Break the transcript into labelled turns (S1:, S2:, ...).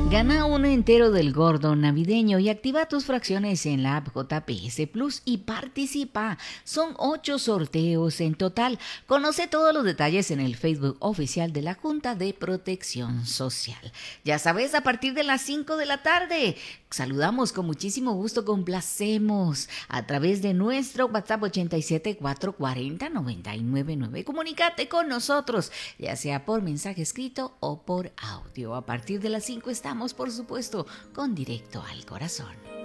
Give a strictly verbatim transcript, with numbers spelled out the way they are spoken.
S1: Gana un entero del gordo navideño y activa tus fracciones en la app J P S Plus y participa. Son ocho sorteos en total. Conoce todos los detalles en el Facebook oficial de la Junta de Protección Social. Ya sabes, a partir de las cinco de la tarde. Saludamos con muchísimo gusto, complacemos a través de nuestro WhatsApp ochenta y siete, cuatrocientos cuarenta, noventa y nueve nueve. Comunícate con nosotros, ya sea por mensaje escrito o por audio. A partir de las cinco estamos, por supuesto, con Directo al Corazón.